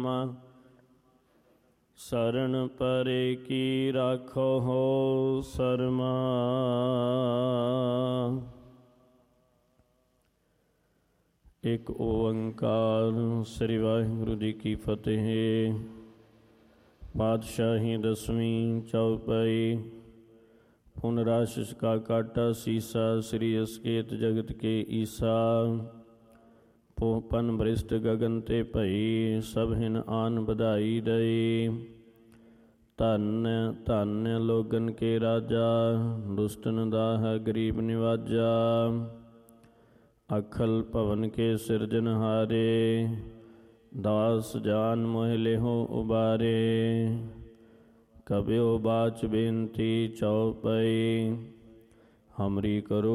ਨਾਮ। ਸਰਣ ਪਰੇ ਕੀ ਰਾਖੋ ਹੋ ਸਰਮਾ। ਇੱਕ ਓੰਕਾਰ। ਸ੍ਰੀ ਵਾਹਿਗੁਰੂ ਜੀ ਕੀ ਫਤਿਹ। ਪਾਤਸ਼ਾਹੀ ਦਸਵੀਂ ਚੌਪਈ। ਪੁਨਰਾਸ਼ਿਸ਼ ਕਾ ਕਾਟਾ ਸੀਸਾ। ਸ੍ਰੀ ਅਸਕੇਤ ਜਗਤ ਕੇ ਈਸਾ। ਪੋਹਪਨ ਬ੍ਰਿਸ਼ਟ ਗਗਨ ਤੇ ਭਈ। ਸਭ ਹਿਨ ਆਨ ਵਧਾਈ ਦਈ। ਧਨ ਧਨ ਲੋਗਨ ਕੇ ਰਾਜਾ। ਦੁਸ਼ਟਨ ਦਾਹ ਗਰੀਬ ਨਿਵਾਜਾ। ਅਖਲ ਭਵਨ ਕੇ ਸਿਰਜਨਹਾਰੇ। ਦਾਸ ਜਾਨ ਮੋਹਿ ਲਿਹੁ ਉਬਾਰੇ। ਕਬਿਓ ਬਾਚ ਬੇਨਤੀ ਚਉਪਈ। ਹਮਰੀ ਕਰੋ